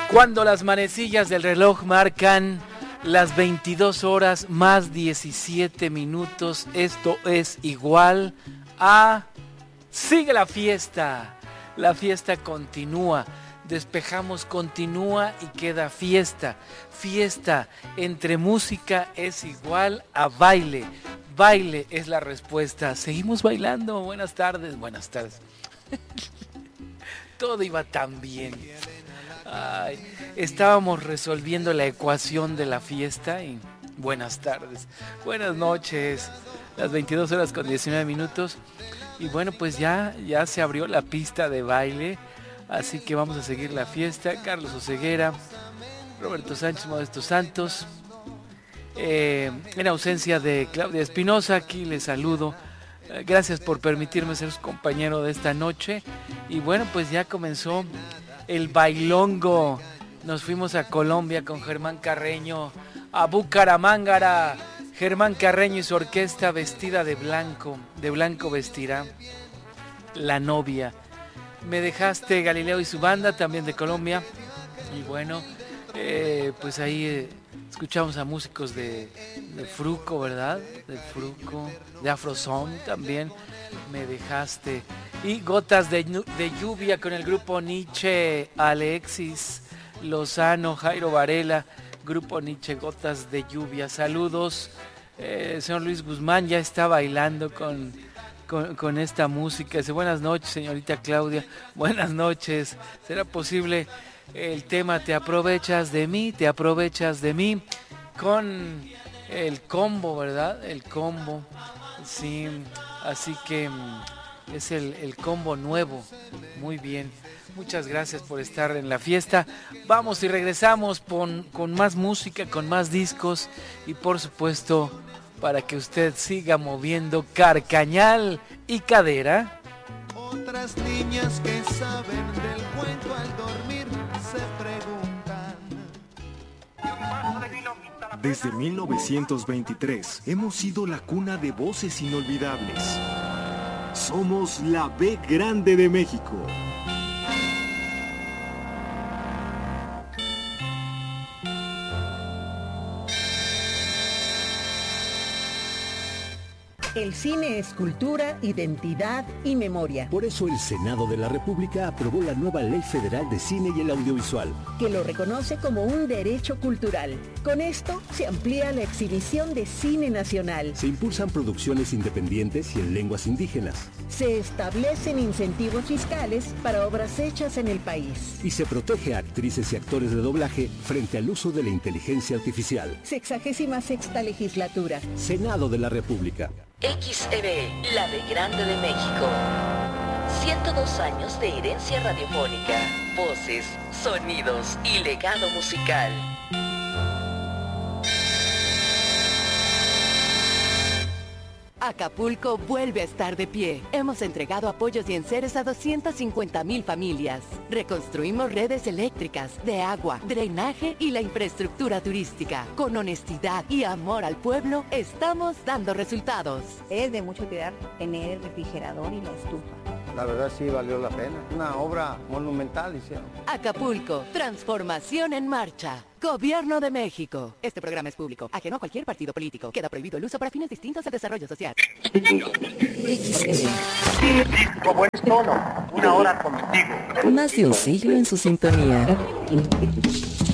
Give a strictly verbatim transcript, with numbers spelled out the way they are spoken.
Cuando las manecillas del reloj marcan las veintidós horas más diecisiete minutos, esto es igual a... Sigue la fiesta, la fiesta continúa, despejamos, continúa y queda fiesta. Fiesta entre música es igual a baile, baile es la respuesta. Seguimos bailando, buenas tardes, buenas tardes. Todo iba tan bien. Ay, estábamos resolviendo la ecuación de la fiesta y buenas tardes, buenas noches, las veintidós horas con diecinueve minutos. Y bueno, pues ya, ya se abrió la pista de baile, así que vamos a seguir la fiesta. Carlos Oseguera, Roberto Sánchez, Modesto Santos, eh, en ausencia de Claudia Espinosa, aquí les saludo. Eh, gracias por permitirme ser su compañero de esta noche. Y bueno, pues ya comenzó el bailongo. Nos fuimos a Colombia con Germán Carreño, a Bucaramanga. Germán Carreño y su orquesta vestida de blanco, de blanco vestirá la novia. Me dejaste, Galileo y su banda, también de Colombia. Y bueno, eh, pues ahí eh, escuchamos a músicos de, de Fruco, ¿verdad? De Fruco, de Afrosound también. Me dejaste. Y Gotas de, de Lluvia con el grupo Nietzsche, Alexis Lozano, Jairo Varela. Grupo Nietzsche, Gotas de Lluvia. Saludos. Eh, el señor Luis Guzmán ya está bailando con, con, con esta música. Dice, buenas noches, señorita Claudia. Buenas noches. ¿Será posible el tema Te aprovechas de mí, te aprovechas de mí? Con el combo, ¿verdad? El combo. Sí, así que es el, el combo nuevo. Muy bien. Muchas gracias por estar en la fiesta. Vamos y regresamos con, con más música, con más discos y por supuesto para que usted siga moviendo carcañal y cadera. Otras niñas que saben del cuento al dormir se preguntan. Desde mil novecientos veintitrés hemos sido la cuna de voces inolvidables. Somos la B Grande de México. El cine es cultura, identidad y memoria. Por eso el Senado de la República aprobó la nueva Ley Federal de Cine y el Audiovisual, que lo reconoce como un derecho cultural. Con esto se amplía la exhibición de cine nacional. Se impulsan producciones independientes y en lenguas indígenas. Se establecen incentivos fiscales para obras hechas en el país. Y se protege a actrices y actores de doblaje frente al uso de la inteligencia artificial. Sexagésima sexta legislatura. Senado de la República. X E B, la B Grande de México. ciento dos años de herencia radiofónica, voces, sonidos y legado musical. Acapulco vuelve a estar de pie. Hemos entregado apoyos y enseres a doscientas cincuenta mil familias. Reconstruimos redes eléctricas, de agua, drenaje y la infraestructura turística. Con honestidad y amor al pueblo, estamos dando resultados. Es de mucho cuidar tener el refrigerador y la estufa. La verdad sí valió la pena. Una obra monumental hicieron. Acapulco, transformación en marcha. Gobierno de México. Este programa es público, ajeno a cualquier partido político. Queda prohibido el uso para fines distintos al desarrollo social. Como es tono, una hora contigo. Más de un siglo en su sintonía.